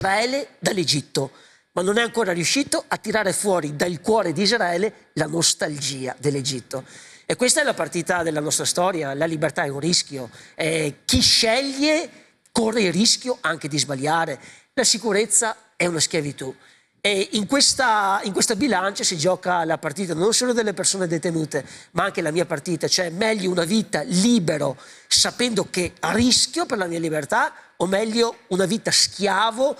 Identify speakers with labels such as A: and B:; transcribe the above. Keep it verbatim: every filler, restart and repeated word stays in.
A: Israele dall'Egitto, ma non è ancora riuscito a tirare fuori dal cuore di Israele la nostalgia dell'Egitto. E questa è la partita della nostra storia. La libertà è un rischio. Eh, chi sceglie corre il rischio anche di sbagliare. La sicurezza è una schiavitù. E in questa, in questa bilancia si gioca la partita non solo delle persone detenute, ma anche la mia partita, cioè meglio una vita libero sapendo che rischio per la mia libertà o meglio una vita schiavo